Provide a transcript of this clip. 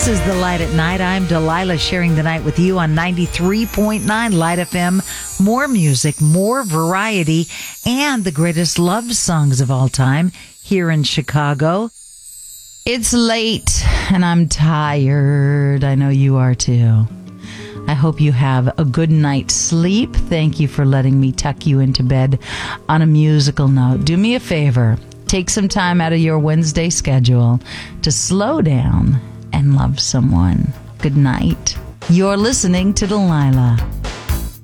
This is The Light at Night. I'm Delilah, sharing the night with you on 93.9 Light FM. More music, more variety, and the greatest love songs of all time here in Chicago. It's late, and I'm tired. I know you are too. I hope you have a good night's sleep. Thank you for letting me tuck you into bed on a musical note. Do me a favor. Take some time out of your Wednesday schedule to slow down and love someone. Good night. You're listening to Delilah.